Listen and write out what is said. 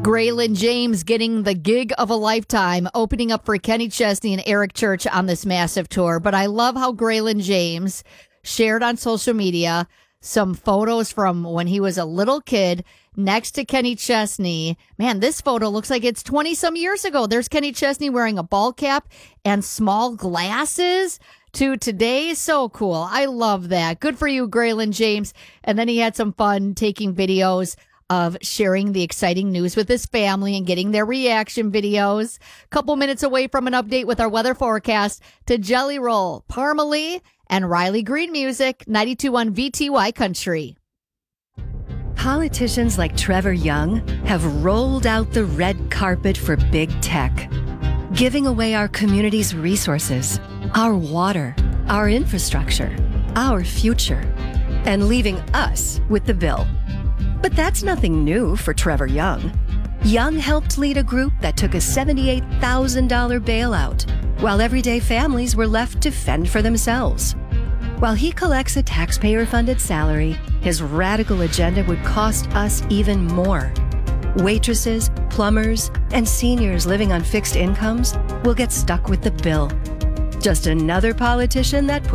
Graylin James getting the gig of a lifetime, opening up for Kenny Chesney and Eric Church on this massive tour. But I love how Graylin James shared on social media some photos from when he was a little kid next to Kenny Chesney. Man, this photo looks like it's 20-some years ago. There's Kenny Chesney wearing a ball cap and small glasses to today. So cool. I love that. Good for you, Graylin James. And then he had some fun taking videos of sharing the exciting news with his family and getting their reaction videos. Couple minutes away from an update with our weather forecast to Jelly Roll, Parmalee, and Riley Green music, 92.1 VTY Country. Politicians like Trevor Young have rolled out the red carpet for big tech, giving away our community's resources, our water, our infrastructure, our future, and leaving us with the bill. But that's nothing new for Trevor Young. Young helped lead a group that took a $78,000 bailout, while everyday families were left to fend for themselves. While he collects a taxpayer-funded salary, his radical agenda would cost us even more. Waitresses, plumbers, and seniors living on fixed incomes will get stuck with the bill. Just another politician that